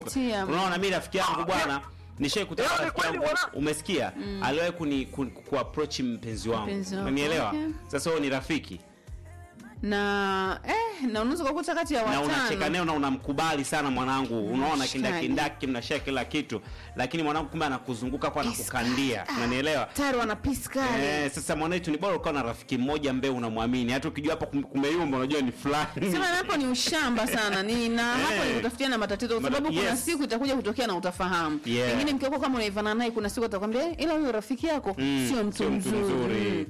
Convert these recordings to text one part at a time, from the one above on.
Unaona mimi rafiki yangu bwana nishaikutana rafiki yangu umesikia aliwahi ku approach mpenzi wangu. Unanielewa? Sasa wewe ni rafiki. Na unaweza kukuta kati ya watano. Na unacheka naye na unamkubali sana mwanangu. Unaona kindaki mnashare kila kitu. Lakini mwanangu kumbe anakuzunguka kwa anakukandia. Unanielewa? Tayari wanapiskali. Sasa mwanetu ni bora ukawa na rafiki mmoja ambaye unamwamini. Hata ukijua hapo kumeyumba unajua ni fulani. Sema hapo ni ushamba sana. Na hapo ni kutafutiana matatizo kwa sababu kuna siku itakuja kutokea na utafahamu. Pengine mke wako kama unaivana naye kuna siku atakwambia ila huyo rafiki yako sio mtu mzuri.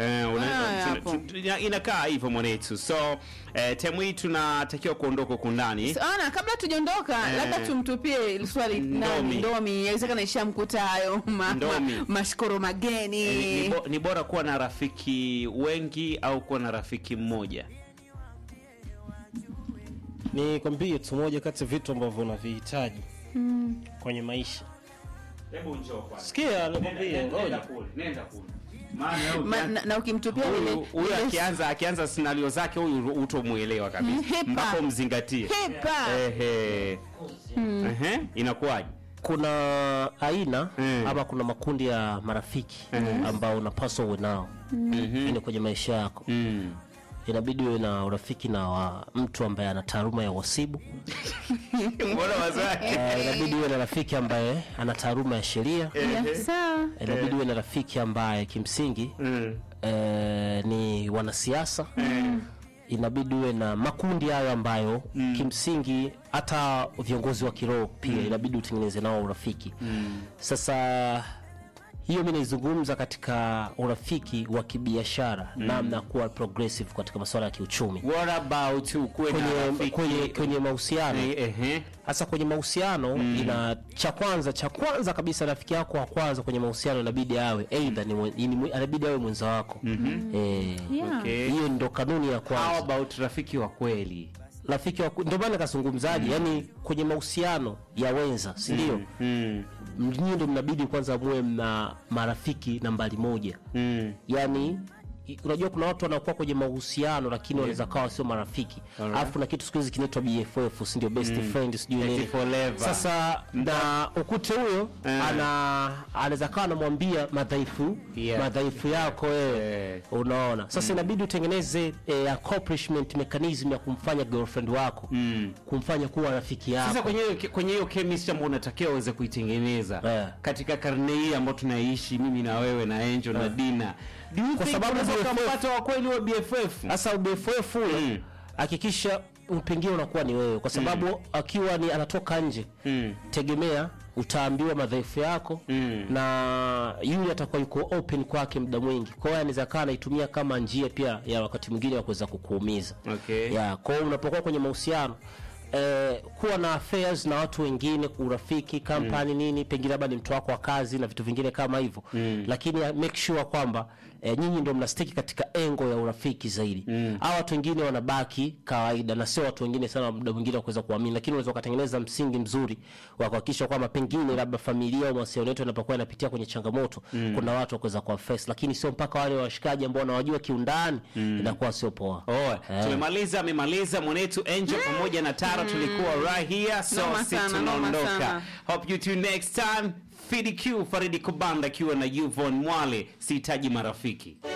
Inakaa hivyo mwanetu. So temu hii tunatakiwa kuondoka huko ndani. Ana kabla tujaondoka labda tumtupie swali Ndomi. Inawezekana ishamkuta hayo mashkoro mageni. Ni bora kuwa na rafiki wengi au kuwa na rafiki mmoja? Ni kwambie tu moja kati ya vitu ambavyo unavihitaji kwenye maisha. Hebu njoo kwanza. Sikia nakwambia nenda kule. Na ukimtupia huyu akianza scenario zake huyu utomuelewa kabisa mpaka mzingatie. Inakuwaje? Kuna aina ama kuna makundi ya marafiki ambao unapaswa uwe nao kwenye maisha yako. Inabidi uwe na urafiki na mtu ambaye ana taaluma ya uhasibu. Mbona wazake? Inabidi uwe na rafiki ambaye ana taaluma ya sheria. Sawa. Inabidi uwe na rafiki ambaye kimsingi ni wanasiasa. Inabidi uwe na makundi hayo ambayo kimsingi hata viongozi wa kiroho pia inabidi utengeneze nao urafiki. Sasa hiyo mimi naizungumza katika urafiki wa kibiashara namna kuwa progressive katika masuala ya kiuchumi. What about kwenye mahusiano? Hasa kwenye mahusiano ina cha kwanza kabisa rafiki yako wa kwanza kwenye mahusiano inabidi awe either inabidi awe mwenza wako. Hiyo ndio kanuni ya kwanza. How about rafiki wa kweli? Rafiki wa ndio maana kazungumzaji yani kwenye mahusiano ya wenza, si ndio? Nyinyi ndio mnabidi kwanza muwe na marafiki nambari moja. Yani unajua kuna watu wanakuwa kwenye mahusiano lakini wanaweza kawa sio marafiki. Alafu kuna kitu siku hizi kinaitwa BFF, si ndio? Best friend, sijui nini. Sasa na ukute huyo anaweza kawa anamwambia madhaifu yako wewe. Unaona? Sasa inabidi utengeneze accomplishment mechanism ya kumfanya girlfriend wako kumfanya kuwa rafiki yako. Sasa kwenye hiyo chemistry ambayo unatakiwa uweze kuitengeneza katika karne hii ambayo tunaishi mimi na wewe na Angel na Dina. Kwa sababu mpata wa kweli wa BFF. Sasa BFF hakikisha mpengine unakuwa ni wewe kwa sababu akiwa ni anatoka nje tegemea utaambiwa madhaifu yako na yule atakuwa yuko open kwake muda mwingi. Kwa hiyo anaweza kana itumia kama njia pia ya wakati mwingine ya kuweza kukuumiza. Kwa hiyo unapokuwa kwenye mahusiano kuwa na affairs na watu wengine, urafiki, company nini, pengine labda ni mtu wako wa kazi na vitu vingine kama hivyo. Lakini make sure kwamba nyinyi ndio mnastiki katika engo ya urafiki zaidi. Hao watu wengine wanabaki kawaida na sio watu wengine sana muda mwingine wa kuweza kuamini, lakini unaweza kutengeneza msingi mzuri wa kuhakikisha kwamba pengine labda familia au mahusiano yetu yanapokuwa yanapitia kwenye changamoto kuna watu wa kuweza kuwaface, lakini sio mpaka wale washikaji ambao wanawajua kiundani inakuwa sio poa. Amemaliza mwanetu Angel pamoja na Tara tulikuwa right here, so tunaondoka. Hope you tune next time. FDQ Faridi Kubanda kiwa na Yvonne Mwale, sihitaji marafiki.